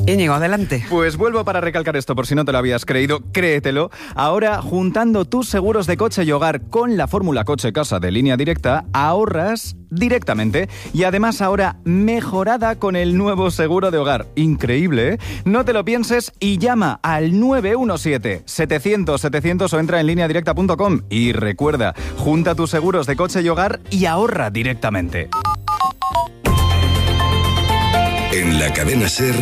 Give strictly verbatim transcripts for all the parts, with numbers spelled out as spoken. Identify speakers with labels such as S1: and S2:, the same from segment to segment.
S1: Íñigo, adelante.
S2: Pues vuelvo para recalcar esto, por si no te lo habías creído, créetelo. Ahora, juntando tus seguros de coche y hogar con la fórmula coche-casa de Línea Directa, ahorras directamente. Y además ahora mejorada con el nuevo seguro de hogar. Increíble, ¿eh? No te lo pienses y llama al nueve uno siete, setecientos, setecientos o entra en línea directa punto com. Y recuerda, junta tus seguros de coche y hogar y ahorra directamente.
S3: En la cadena SER,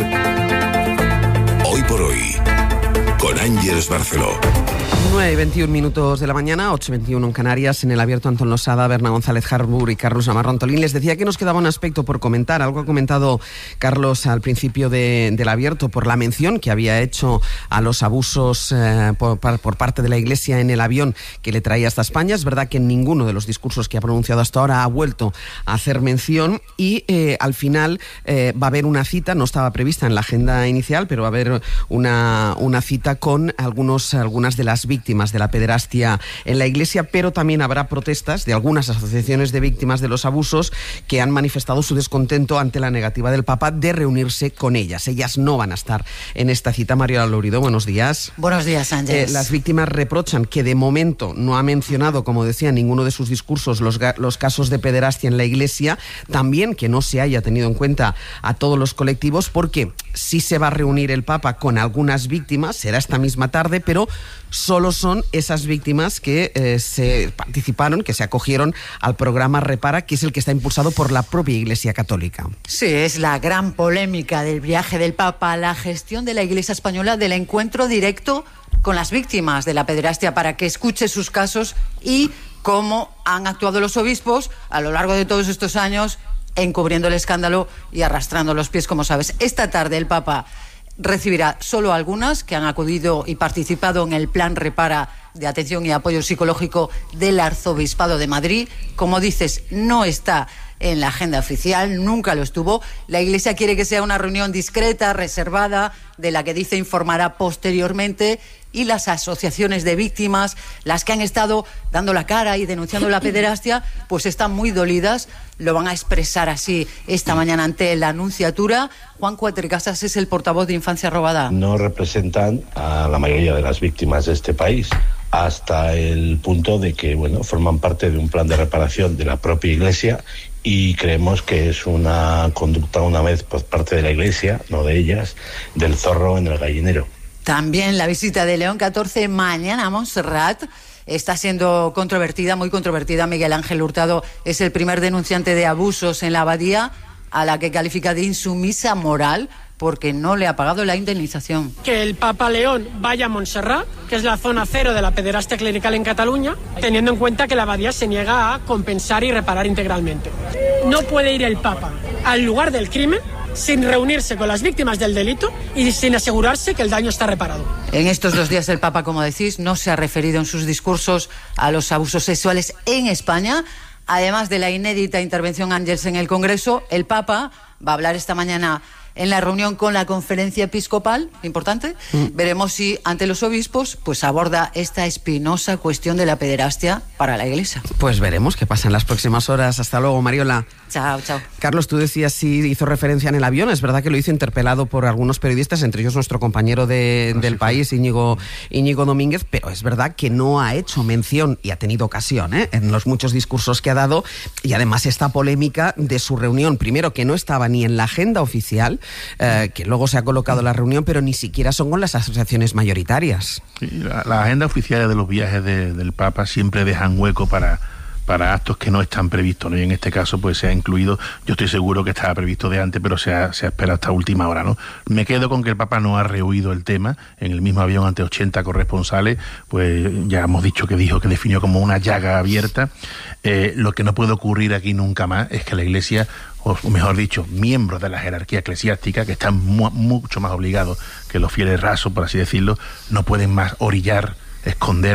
S3: Hoy por Hoy, con Ángeles Barceló.
S1: nueve y veintiún minutos de la mañana, ocho y veintiuno en Canarias, en el abierto Antón Losada, Berna González Harbour y Carlos Navarro Antolín. Les decía que nos quedaba un aspecto por comentar, algo ha comentado Carlos al principio de, del abierto, por la mención que había hecho a los abusos eh, por, por parte de la Iglesia en el avión que le traía hasta España. Es verdad que en ninguno de los discursos que ha pronunciado hasta ahora ha vuelto a hacer mención y eh, al final eh, va a haber una cita, no estaba prevista en la agenda inicial, pero va a haber una, una cita con algunos, algunas de las víctimas de la pederastia en la Iglesia, pero también habrá protestas de algunas asociaciones de víctimas de los abusos que han manifestado su descontento ante la negativa del Papa de reunirse con ellas. Ellas no van a estar en esta cita. María Lourido, buenos días.
S4: Buenos días, Ángeles.
S1: Eh, las víctimas reprochan que de momento no ha mencionado, como decía, en ninguno de sus discursos los, los casos de pederastia en la Iglesia, también que no se haya tenido en cuenta a todos los colectivos, porque sí se va a reunir el Papa con algunas víctimas, será esta misma tarde, pero solo son esas víctimas que eh, se participaron, que se acogieron al programa Repara, que es el que está impulsado por la propia Iglesia Católica.
S4: Sí, es la gran polémica del viaje del Papa, la gestión de la Iglesia española del encuentro directo con las víctimas de la pederastia para que escuche sus casos y cómo han actuado los obispos a lo largo de todos estos años encubriendo el escándalo y arrastrando los pies, como sabes. Esta tarde el Papa recibirá solo algunas que han acudido y participado en el plan Repara de atención y apoyo psicológico del Arzobispado de Madrid. Como dices, no está en la agenda oficial, nunca lo estuvo. La Iglesia quiere que sea una reunión discreta, reservada, de la que dice informará posteriormente, y las asociaciones de víctimas, las que han estado dando la cara y denunciando la pederastia, pues están muy dolidas. Lo van a expresar así esta mañana ante la Nunciatura. Juan Cuatrecasas es el portavoz de Infancia Robada.
S5: No representan a la mayoría de las víctimas de este país, hasta el punto de que, bueno, forman parte de un plan de reparación de la propia Iglesia, y creemos que es una conducta, una vez por parte de la Iglesia, no de ellas, del zorro en el gallinero.
S4: También la visita de León catorce mañana a Montserrat está siendo controvertida, muy controvertida. Miguel Ángel Hurtado es el primer denunciante de abusos en la abadía, a la que califica de insumisa moral porque no le ha pagado la indemnización.
S6: Que el Papa León vaya a Montserrat, que es la zona cero de la pederastia clerical en Cataluña, teniendo en cuenta que la abadía se niega a compensar y reparar integralmente. No puede ir el Papa al lugar del crimen sin reunirse con las víctimas del delito y sin asegurarse que el daño está reparado.
S4: En estos dos días el Papa, como decís, no se ha referido en sus discursos a los abusos sexuales en España. Además de la inédita intervención Ángels en el Congreso, el Papa va a hablar esta mañana en la reunión con la Conferencia Episcopal, importante. Mm. Veremos si ante los obispos pues aborda esta espinosa cuestión de la pederastia para la Iglesia.
S1: Pues veremos qué pasa en las próximas horas. Hasta luego, Mariola.
S4: Chao, chao.
S1: Carlos, tú decías si hizo referencia en el avión. Es verdad que lo hizo interpelado por algunos periodistas, entre ellos nuestro compañero de, del país, Íñigo, Íñigo Domínguez, pero es verdad que no ha hecho mención, y ha tenido ocasión, ¿eh?, en los muchos discursos que ha dado, y además esta polémica de su reunión, primero que no estaba ni en la agenda oficial, eh, que luego se ha colocado la reunión, pero ni siquiera son con las asociaciones mayoritarias.
S7: Sí, la, la agenda oficial de los viajes de, del Papa siempre dejan hueco para para actos que no están previstos, ¿no? Y en este caso pues se ha incluido, yo estoy seguro que estaba previsto de antes, pero se ha, se ha esperado hasta última hora, ¿no? Me quedo con que el Papa no ha rehuido el tema, en el mismo avión ante ochenta corresponsales, pues ya hemos dicho que dijo, que definió como una llaga abierta. Eh, lo que no puede ocurrir aquí nunca más es que la Iglesia, o mejor dicho, miembros de la jerarquía eclesiástica, que están mu- mucho más obligados que los fieles rasos, por así decirlo, no pueden más orillar, esconder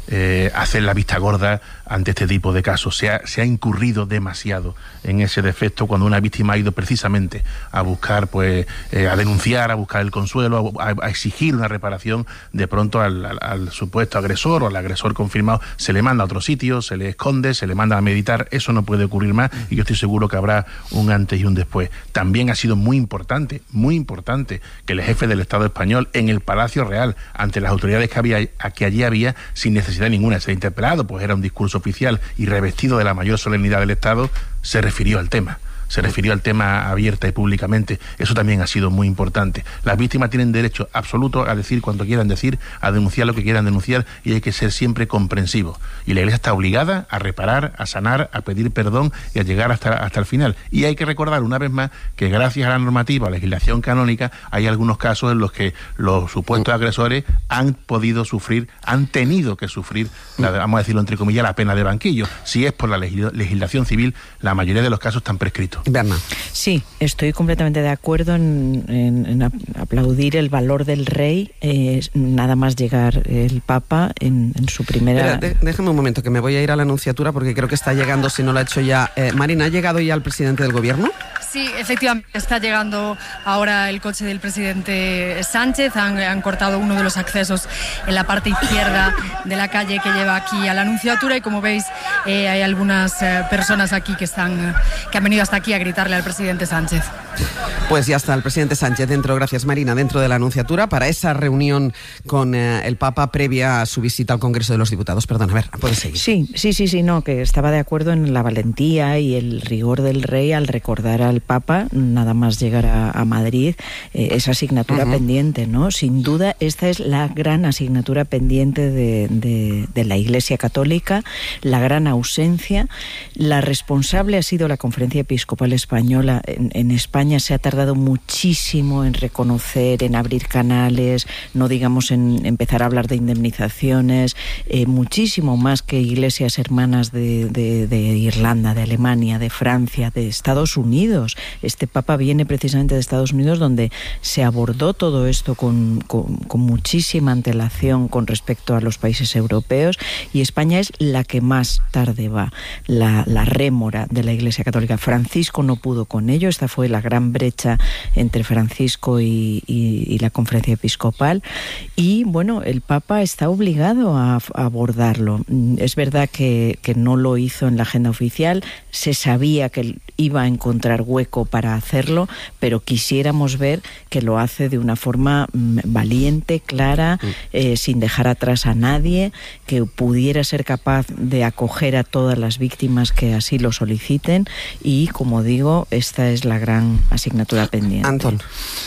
S7: eh, hacer la vista gorda ante este tipo de casos. Se ha, se ha incurrido demasiado en ese defecto cuando una víctima ha ido precisamente a buscar, pues, eh, a denunciar, a buscar el consuelo, a, a exigir una reparación. De pronto al, al, al supuesto agresor o al agresor confirmado se le manda a otro sitio, se le esconde, se le manda a meditar. Eso no puede ocurrir más y yo estoy seguro que habrá un antes y un después. También ha sido muy importante, muy importante que el jefe del Estado español en el Palacio Real, ante las autoridades que había, que allí había, sin necesidad ninguna de ser interpelado, pues era un discurso oficial y revestido de la mayor solemnidad del Estado, se refirió al tema. Se refirió al tema abierta y públicamente. Eso también ha sido muy importante. Las víctimas tienen derecho absoluto a decir cuanto quieran decir, a denunciar lo que quieran denunciar, y hay que ser siempre comprensivos. Y la Iglesia está obligada a reparar, a sanar, a pedir perdón y a llegar hasta, hasta el final. Y hay que recordar una vez más que gracias a la normativa, a la legislación canónica, hay algunos casos en los que los supuestos agresores han podido sufrir, han tenido que sufrir, la, vamos a decirlo entre comillas, la pena de banquillo. Si es por la legislación civil, la mayoría de los casos están prescritos.
S1: Berna.
S8: Sí, estoy completamente de acuerdo en, en, en aplaudir el valor del rey, eh, nada más llegar el Papa en, en su primera...
S1: Espera, de, déjame un momento, que me voy a ir a la Anunciatura porque creo que está llegando, si no lo ha hecho ya. Eh, Marina, ¿ha llegado ya el presidente del gobierno?
S9: Sí, efectivamente, está llegando ahora el coche del presidente Sánchez. Han, han cortado uno de los accesos en la parte izquierda de la calle que lleva aquí a la Anunciatura y, como veis, eh, hay algunas eh, personas aquí que, están, que han venido hasta aquí a gritarle al presidente Sánchez.
S1: Pues ya está el presidente Sánchez dentro, gracias Marina, dentro de la Anunciatura para esa reunión con eh, el Papa previa a su visita al Congreso de los Diputados. Perdón, a ver, puedes seguir.
S8: Sí, sí, sí, sí, no, que estaba de acuerdo en la valentía y el rigor del rey al recordar al Papa, nada más llegar a, a Madrid, eh, esa asignatura uh-huh. pendiente, ¿no? Sin duda, esta es la gran asignatura pendiente de, de, de la Iglesia Católica, la gran ausencia. La responsable ha sido la Conferencia Episcopal Española. En, en España se ha tardado muchísimo en reconocer, en abrir canales, no digamos en empezar a hablar de indemnizaciones, eh, muchísimo más que iglesias hermanas de, de, de Irlanda, de Alemania, de Francia, de Estados Unidos. Este Papa viene precisamente de Estados Unidos, donde se abordó todo esto con, con, con muchísima antelación con respecto a los países europeos, y España es la que más tarde va, la, la rémora de la Iglesia Católica. Francisco no pudo con ello, esta fue la gran brecha entre Francisco y, y, y la Conferencia Episcopal, y bueno, el Papa está obligado a, a abordarlo. Es verdad que, que no lo hizo en la agenda oficial, se sabía que iba a encontrar hueco para hacerlo, pero quisiéramos ver que lo hace de una forma valiente, clara, eh, sin dejar atrás a nadie, que pudiera ser capaz de acoger a todas las víctimas que así lo soliciten, y como digo, esta es la gran asignatura pendiente.
S1: Antón.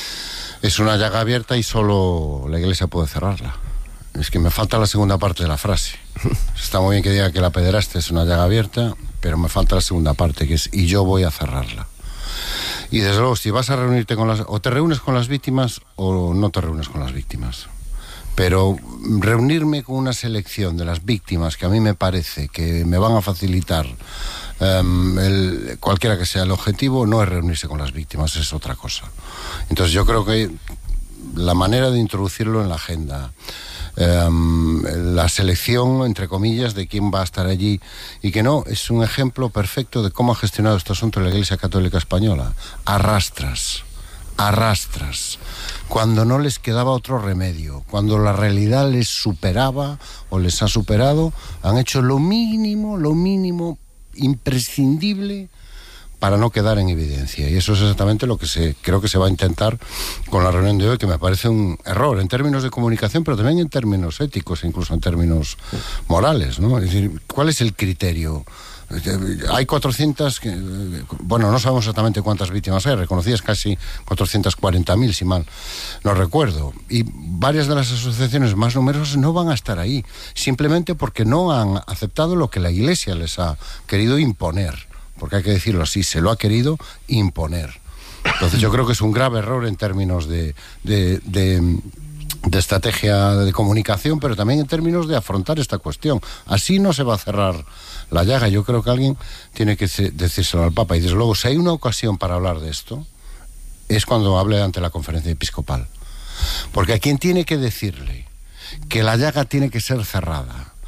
S10: Es una llaga abierta y solo la Iglesia puede cerrarla. Es que me falta la segunda parte de la frase. Está muy bien que diga que la pederastia es una llaga abierta, pero me falta la segunda parte, que es y yo voy a cerrarla. Y desde luego, si vas a reunirte con las... o te reúnes con las víctimas o no te reúnes con las víctimas. Pero reunirme con una selección de las víctimas que a mí me parece que me van a facilitar um, el, cualquiera que sea el objetivo, no es reunirse con las víctimas, es otra cosa. Entonces yo creo que la manera de introducirlo en la agenda, Um, la selección, entre comillas, de quién va a estar allí y que no, es un ejemplo perfecto de cómo ha gestionado este asunto la Iglesia Católica Española. Arrastras, arrastras, cuando no les quedaba otro remedio, cuando la realidad les superaba o les ha superado, han hecho lo mínimo, lo mínimo imprescindible para no quedar en evidencia. Y eso es exactamente lo que se creo que se va a intentar con la reunión de hoy, que me parece un error en términos de comunicación, pero también en términos éticos, incluso en términos morales, ¿no? Es decir, ¿cuál es el criterio? Hay cuatrocientas, bueno, no sabemos exactamente cuántas víctimas hay, reconocidas casi cuatrocientas cuarenta mil, si mal no recuerdo, y varias de las asociaciones más numerosas no van a estar ahí, simplemente porque no han aceptado lo que la Iglesia les ha querido imponer. Porque hay que decirlo así, se lo ha querido imponer. Entonces yo creo que es un grave error en términos de, de, de, de estrategia de comunicación, pero también en términos de afrontar esta cuestión. Así no se va a cerrar la llaga. Yo creo que alguien tiene que decírselo al Papa. Y desde luego, si hay una ocasión para hablar de esto, es cuando hable ante la Conferencia Episcopal. Porque a quien tiene que decirle que la llaga tiene que ser cerrada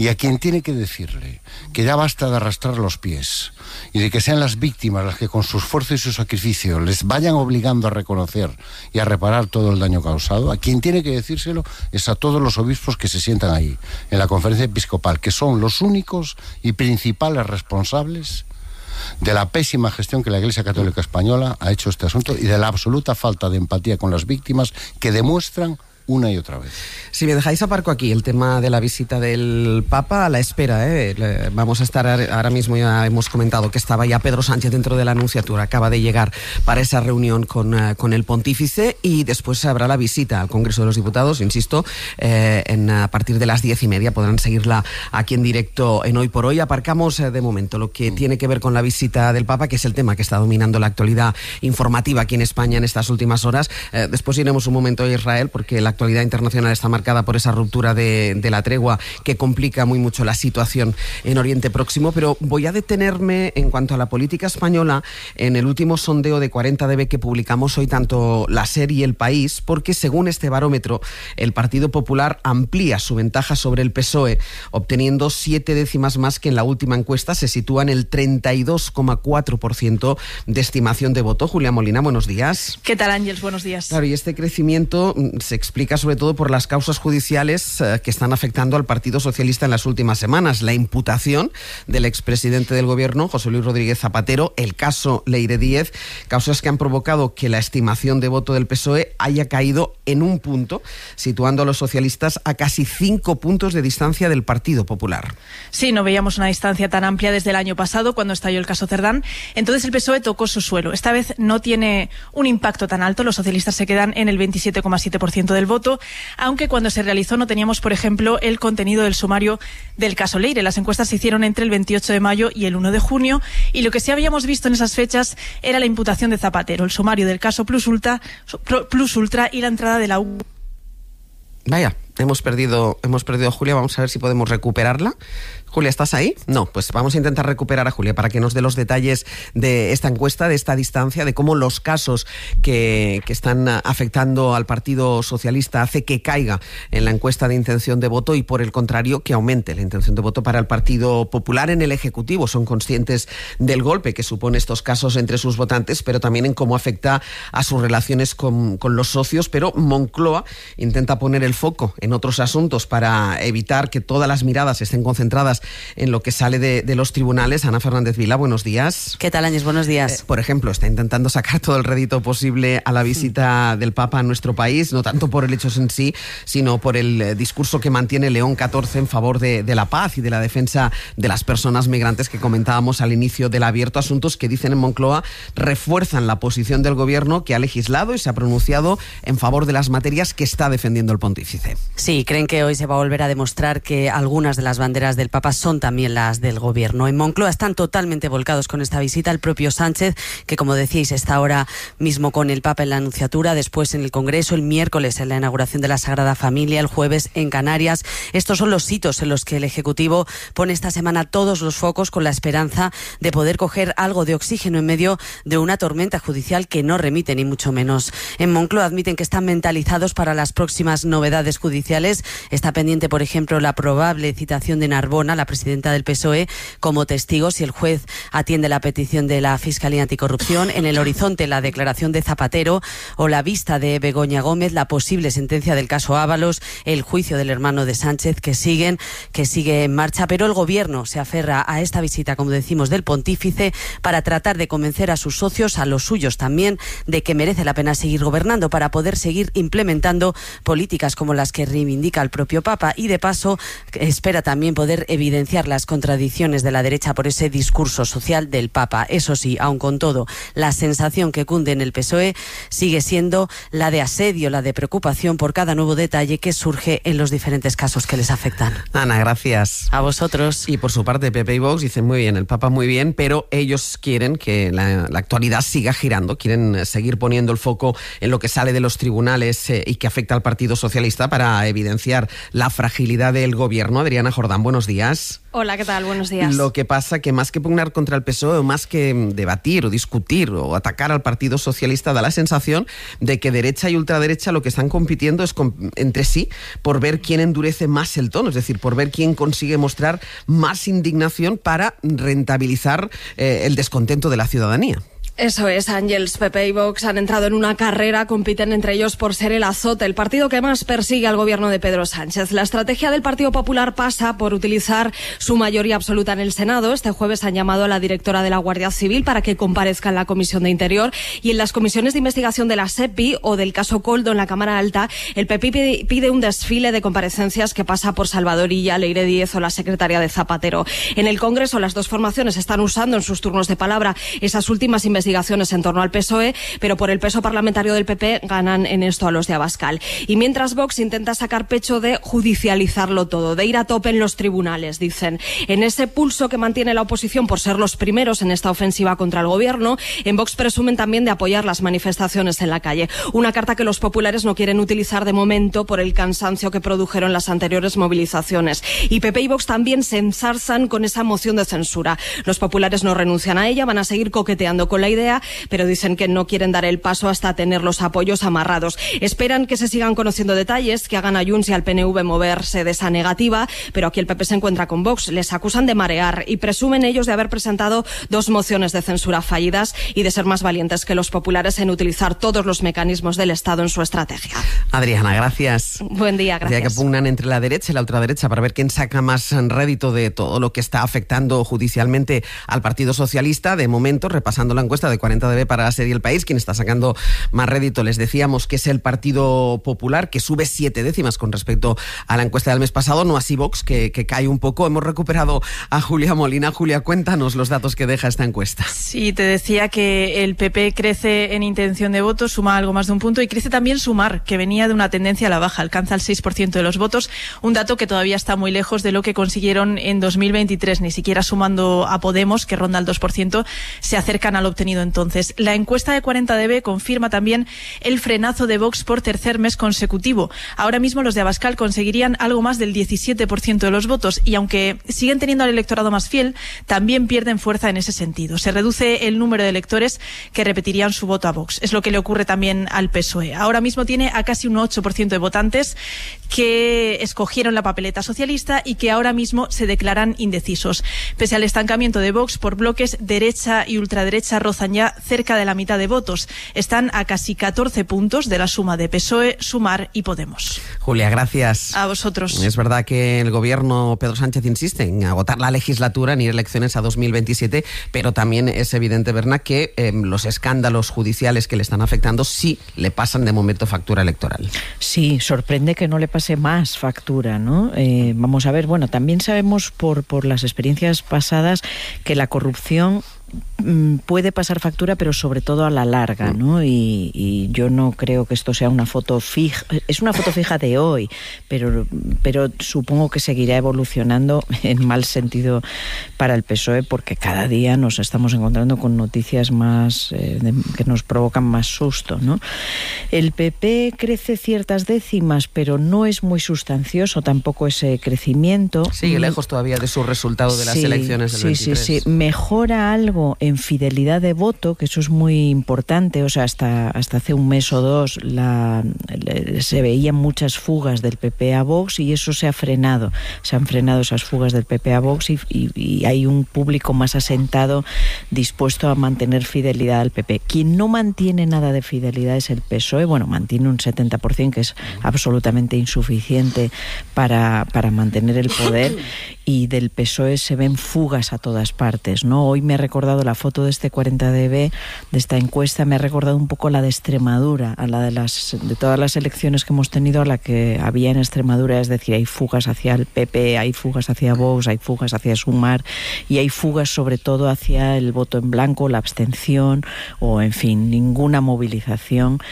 S10: Y a quien tiene que decirle que ya basta de arrastrar los pies y de que sean las víctimas las que con su esfuerzo y su sacrificio les vayan obligando a reconocer y a reparar todo el daño causado, a quien tiene que decírselo es a todos los obispos que se sientan ahí, en la conferencia episcopal, que son los únicos y principales responsables de la pésima gestión que la Iglesia Católica Española ha hecho este asunto y de la absoluta falta de empatía con las víctimas que demuestran una y otra vez.
S1: Si me dejáis aparco aquí el tema de la visita del Papa, a la espera, ¿eh? Vamos a estar ahora mismo, ya hemos comentado que estaba ya Pedro Sánchez dentro de la Anunciatura, acaba de llegar para esa reunión con, uh, con el pontífice, y después habrá la visita al Congreso de los Diputados, insisto, eh, en, a partir de las diez y media podrán seguirla aquí en directo en Hoy por Hoy. Aparcamos eh, de momento lo que tiene que ver con la visita del Papa, que es el tema que está dominando la actualidad informativa aquí en España en estas últimas horas. Eh, después iremos un momento a Israel, porque la actualidad internacional está marcada por esa ruptura de, de la tregua que complica muy mucho la situación en Oriente Próximo, pero voy a detenerme en cuanto a la política española en el último sondeo de cuarenta D B que publicamos hoy tanto la SER y El País, porque según este barómetro el Partido Popular amplía su ventaja sobre el P S O E, obteniendo siete décimas más que en la última encuesta. Se sitúa en el treinta y dos coma cuatro por ciento de estimación de voto. Julia Molina, buenos días.
S11: ¿Qué tal, Ángeles? Buenos días.
S1: Claro, y este crecimiento se explica sobre todo por las causas judiciales eh, que están afectando al Partido Socialista en las últimas semanas. La imputación del expresidente del Gobierno, José Luis Rodríguez Zapatero, el caso Leire Díez, causas que han provocado que la estimación de voto del P S O E haya caído en un punto, situando a los socialistas a casi cinco puntos de distancia del Partido Popular.
S11: Sí, no veíamos una distancia tan amplia desde el año pasado, cuando estalló el caso Cerdán. Entonces el P S O E tocó su suelo. Esta vez no tiene un impacto tan alto. Los socialistas se quedan en el veintisiete coma siete por ciento del voto, aunque cuando se realizó no teníamos, por ejemplo, el contenido del sumario del caso Leire. Las encuestas se hicieron entre el veintiocho de mayo y el uno de junio, y lo que sí habíamos visto en esas fechas era la imputación de Zapatero, el sumario del caso Plus Ultra, Plus Ultra y la entrada de la U.
S1: Vaya, hemos perdido, hemos perdido a Julia, vamos a ver si podemos recuperarla. Julia, ¿estás ahí? No, pues vamos a intentar recuperar a Julia para que nos dé los detalles de esta encuesta, de esta distancia, de cómo los casos que, que están afectando al Partido Socialista hace que caiga en la encuesta de intención de voto y, por el contrario, que aumente la intención de voto para el Partido Popular. En el Ejecutivo son conscientes del golpe que supone estos casos entre sus votantes, pero también en cómo afecta a sus relaciones con, con los socios. Pero Moncloa intenta poner el foco en otros asuntos para evitar que todas las miradas estén concentradas en lo que sale de, de los tribunales. Ana Fernández Vila, buenos días.
S12: ¿Qué tal, Áñez? Buenos días.
S1: Eh, por ejemplo, está intentando sacar todo el rédito posible a la visita del Papa a nuestro país, no tanto por el hecho en sí, sino por el eh, discurso que mantiene León catorce en favor de, de la paz y de la defensa de las personas migrantes que comentábamos al inicio del abierto. Asuntos que, dicen en Moncloa, refuerzan la posición del Gobierno, que ha legislado y se ha pronunciado en favor de las materias que está defendiendo el pontífice.
S12: Sí, creen que hoy se va a volver a demostrar que algunas de las banderas del Papa son también las del Gobierno. En Moncloa están totalmente volcados con esta visita. El propio Sánchez, que como decíais está ahora mismo con el Papa en la Anunciatura, después en el Congreso, el miércoles en la inauguración de la Sagrada Familia, el jueves en Canarias. Estos son los hitos en los que el Ejecutivo pone esta semana todos los focos, con la esperanza de poder coger algo de oxígeno en medio de una tormenta judicial que no remite ni mucho menos. En Moncloa admiten que están mentalizados para las próximas novedades judiciales. Está pendiente, por ejemplo, la probable citación de Narbona, la presidenta del P S O E, como testigo si el juez atiende la petición de la Fiscalía Anticorrupción. En el horizonte, la declaración de Zapatero o la vista de Begoña Gómez, la posible sentencia del caso Ábalos, el juicio del hermano de Sánchez, que siguen, que sigue en marcha. Pero el Gobierno se aferra a esta visita, como decimos, del pontífice para tratar de convencer a sus socios, a los suyos también, de que merece la pena seguir gobernando para poder seguir implementando políticas como las que reivindica el propio Papa, y de paso espera también poder evidenciar las contradicciones de la derecha por ese discurso social del Papa. Eso sí, aun con todo, la sensación que cunde en el P S O E sigue siendo la de asedio, la de preocupación por cada nuevo detalle que surge en los diferentes casos que les afectan.
S1: Ana, gracias.
S12: A vosotros.
S1: Y por su parte, P P y Vox dicen muy bien, el Papa muy bien, pero ellos quieren que la, la actualidad siga girando, quieren seguir poniendo el foco en lo que sale de los tribunales eh, y que afecta al Partido Socialista para evidenciar la fragilidad del Gobierno. Adriana Jordán, buenos días. buenas.
S13: Hola, ¿qué tal? Buenos días.
S1: Lo que pasa que más que pugnar contra el P S O E o más que debatir o discutir o atacar al Partido Socialista, da la sensación de que derecha y ultraderecha lo que están compitiendo es con, entre sí por ver quién endurece más el tono, es decir, por ver quién consigue mostrar más indignación para rentabilizar eh, el descontento de la ciudadanía.
S13: Eso es, Ángels. P P y Vox han entrado en una carrera, compiten entre ellos por ser el azote, el partido que más persigue al gobierno de Pedro Sánchez. La estrategia del Partido Popular pasa por utilizar su mayoría absoluta en el Senado. Este jueves han llamado a la directora de la Guardia Civil para que comparezca en la Comisión de Interior, y en las comisiones de investigación de la SEPI o del caso Coldo en la Cámara Alta, el P P pide un desfile de comparecencias que pasa por Salvador Illa, Leire Díez o la secretaria de Zapatero. En el Congreso, las dos formaciones están usando en sus turnos de palabra esas últimas investigaciones investigaciones en torno al P S O E, pero por el peso parlamentario del P P ganan en esto a los de Abascal. Y mientras Vox intenta sacar pecho de judicializarlo todo, de ir a tope en los tribunales, dicen. En ese pulso que mantiene la oposición por ser los primeros en esta ofensiva contra el gobierno, en Vox presumen también de apoyar las manifestaciones en la calle. Una carta que los populares no quieren utilizar de momento por el cansancio que produjeron las anteriores movilizaciones. Y P P y Vox también se ensarzan con esa moción de censura. Los populares no renuncian a ella, van a seguir coqueteando con la idea, pero dicen que no quieren dar el paso hasta tener los apoyos amarrados. Esperan que se sigan conociendo detalles, que hagan a Junts y al P N V moverse de esa negativa, pero aquí el P P se encuentra con Vox. Les acusan de marear y presumen ellos de haber presentado dos mociones de censura fallidas y de ser más valientes que los populares en utilizar todos los mecanismos del Estado en su estrategia.
S1: Adriana, gracias.
S13: Buen día, gracias.
S1: Decía que pugnan entre la derecha y la ultraderecha para ver quién saca más rédito de todo lo que está afectando judicialmente al Partido Socialista. De momento, repasando la encuesta de cuarenta D B para la serie El País, quien está sacando más rédito, les decíamos que es el Partido Popular, que sube siete décimas con respecto a la encuesta del mes pasado, no así Vox, que, que cae un poco. Hemos recuperado a Julia Molina. Julia, cuéntanos los datos que deja esta encuesta.
S11: Sí, te decía que el P P crece en intención de voto, suma algo más de un punto, y crece también Sumar, que venía de una tendencia a la baja, alcanza el seis por ciento de los votos, un dato que todavía está muy lejos de lo que consiguieron en dos mil veintitrés, ni siquiera sumando a Podemos, que ronda el dos por ciento, se acercan al obtenido entonces. La encuesta de cuarenta D B confirma también el frenazo de Vox por tercer mes consecutivo. Ahora mismo los de Abascal conseguirían algo más del diecisiete por ciento de los votos, y aunque siguen teniendo al electorado más fiel, también pierden fuerza en ese sentido. Se reduce el número de electores que repetirían su voto a Vox. Es lo que le ocurre también al P S O E. Ahora mismo tiene a casi un ocho por ciento de votantes que escogieron la papeleta socialista y que ahora mismo se declaran indecisos. Pese al estancamiento de Vox por bloques, derecha y ultraderecha rozan ya cerca de la mitad de votos. Están a casi catorce puntos de la suma de P S O E, Sumar y Podemos.
S1: Julia, gracias.
S11: A vosotros.
S1: Es verdad que el gobierno Pedro Sánchez insiste en agotar la legislatura, en ir a elecciones a dos mil veintisiete, pero también es evidente, Berna, que eh, los escándalos judiciales que le están afectando sí le pasan de momento factura electoral.
S8: Sí, sorprende que no le pase más factura, ¿no? Eh, vamos a ver, bueno, también sabemos por, por las experiencias pasadas que la corrupción puede pasar factura, pero sobre todo a la larga, ¿no? Y, y yo no creo que esto sea una foto fija, es una foto fija de hoy, pero, pero supongo que seguirá evolucionando en mal sentido para el P S O E, porque cada día nos estamos encontrando con noticias más eh, de, que nos provocan más susto, ¿no? El P P crece ciertas décimas, pero no es muy sustancioso tampoco ese crecimiento.
S1: Sigue lejos todavía de su resultado de las
S8: sí,
S1: elecciones del
S8: sí,
S1: veintitrés.
S8: Sí, sí, mejora algo en fidelidad de voto, que eso es muy importante. O sea, hasta, hasta hace un mes o dos la, le, se veían muchas fugas del P P a Vox y eso se ha frenado. Se han frenado esas fugas del P P a Vox y, y, y hay un público más asentado dispuesto a mantener fidelidad al P P. Quien no mantiene nada de fidelidad es el P S O E. Bueno, mantiene un setenta por ciento, que es absolutamente insuficiente para, para mantener el poder, y del P S O E se ven fugas a todas partes, ¿no? Hoy me ha recordado la foto de este cuarenta D B, de esta encuesta, me ha recordado un poco la de Extremadura, a la de las de todas las elecciones que hemos tenido, a la que había en Extremadura, es decir, hay fugas hacia el P P, hay fugas hacia Vox, hay fugas hacia Sumar y hay fugas sobre todo hacia el voto en blanco, la abstención o, en fin, ninguna movilización